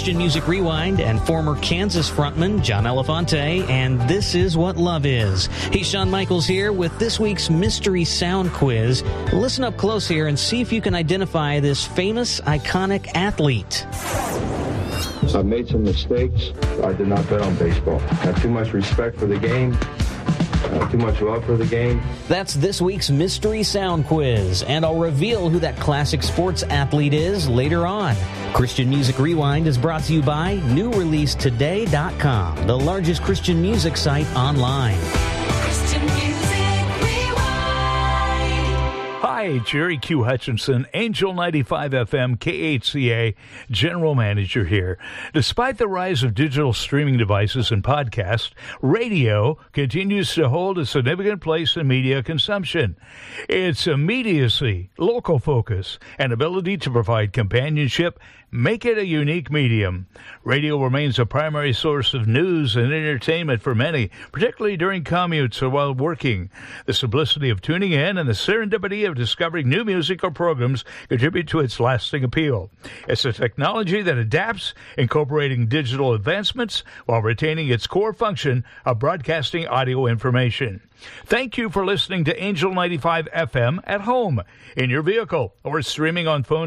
Christian Music Rewind and former Kansas frontman John Elefante, and this is what love is. He's Shawn Michaels here with this week's Mystery Sound Quiz. Listen up close here and see if you can identify this famous, iconic athlete. I've made some mistakes. I did not bet on baseball. I have too much respect for the game. Too much love for the game. That's this week's Mystery Sound Quiz, and I'll reveal who that classic sports athlete is later on. Christian Music Rewind is brought to you by NewReleaseToday.com, the largest Christian music site online. Christian Music Rewind. Hi, Jerry Q. Hutchinson, Angel 95 FM, KHCA, General Manager here. Despite the rise of digital streaming devices and podcasts, radio continues to hold a significant place in media consumption. Its immediacy, local focus, and ability to provide companionship make it a unique medium. Radio remains a primary source of news and entertainment for many, particularly during commutes or while working. The simplicity of tuning in and the serendipity of discovering new music or programs contribute to its lasting appeal. It's a technology that adapts, incorporating digital advancements while retaining its core function of broadcasting audio information. Thank you for listening to Angel 95 FM at home, in your vehicle, or streaming on phone